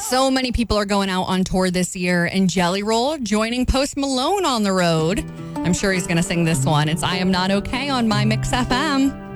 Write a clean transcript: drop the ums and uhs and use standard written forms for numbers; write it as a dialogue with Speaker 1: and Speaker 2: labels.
Speaker 1: So many people are going out on tour this year, and Jelly Roll joining Post Malone on the road. I'm sure he's going to sing this one. It's I Am Not Okay on My Mix FM.